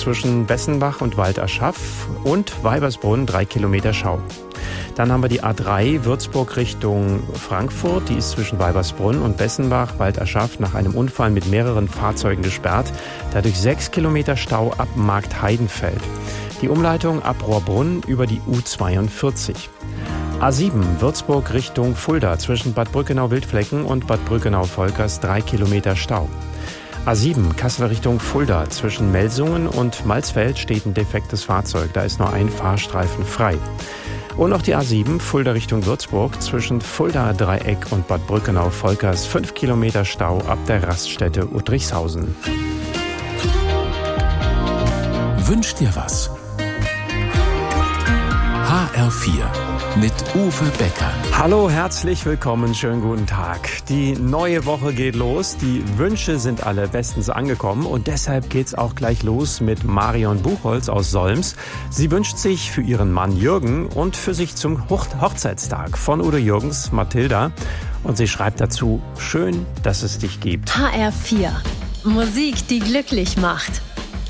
zwischen Bessenbach und Walderschaff und Weibersbrunn 3 Kilometer Stau. Dann haben wir die A3 Würzburg Richtung Frankfurt. Die ist zwischen Weibersbrunn und Bessenbach, Walderschaff, nach einem Unfall mit mehreren Fahrzeugen gesperrt. Dadurch 6 Kilometer Stau ab Markt Heidenfeld. Die Umleitung ab Rohrbrunn über die U42. A7 Würzburg Richtung Fulda zwischen Bad Brückenau-Wildflecken und Bad Brückenau-Volkers 3 Kilometer Stau. A7 Kassel Richtung Fulda zwischen Melsungen und Malzfeld steht ein defektes Fahrzeug. Da ist nur ein Fahrstreifen frei. Und noch die A7 Fulda Richtung Würzburg zwischen Fulda Dreieck und Bad Brückenau-Volkers 5 Kilometer Stau ab der Raststätte Uttrichshausen. Wünsch dir was? HR4 mit Uwe Becker. Hallo, herzlich willkommen, schönen guten Tag. Die neue Woche geht los, die Wünsche sind alle bestens angekommen und deshalb geht's auch gleich los mit Marion Buchholz aus Solms. Sie wünscht sich für ihren Mann Jürgen und für sich zum Hochzeitstag von Udo Jürgens Mathilda und sie schreibt dazu: Schön, dass es dich gibt. HR4 Musik, die glücklich macht.